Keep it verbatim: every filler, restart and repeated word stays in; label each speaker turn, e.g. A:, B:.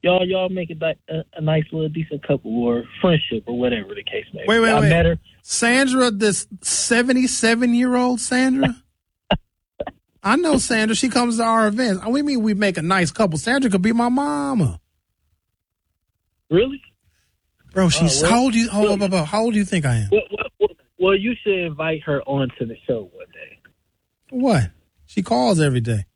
A: y'all y'all make it like a, a nice little decent couple or friendship or whatever the case may be.
B: Wait, wait,
A: I
B: wait.
A: met her.
B: Sandra, this seventy-seven-year-old Sandra? I know Sandra. She comes to our events. We mean we make a nice couple. Sandra could be my mama.
A: Really?
B: Bro, she's
A: uh, well,
B: how old you hold
A: well,
B: up, how old do you think I am?
A: Well, well, well, you should invite her onto the show one day.
B: What? She calls every day.